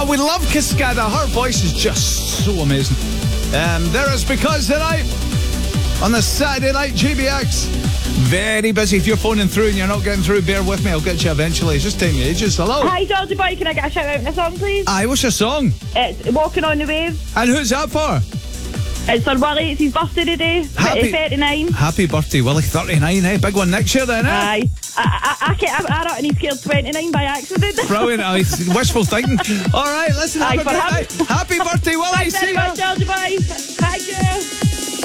Well, we love Cascada. Her voice is just so amazing. There is Because tonight on the Saturday Night GBX. Very busy. If you're phoning through and you're not getting through, bear with me. I'll get you eventually. It's just taking ages. Hello. Hi, Georgie boy. Can I get a shout out in a song, please? Aye, what's your song? It's Walking on the Wave. And who's that for? It's for Willie. It's his birthday today. Happy- 39. Happy birthday, Willie. 39, eh? Big one next year then, eh? Aye. I reckon he's killed 29 by accident. Brilliant. Aye, wishful thinking. All right, listen. Aye, Have a for good him. night. Happy birthday, Willie. Thanks See very ya. much, Georgie boy. Thank you.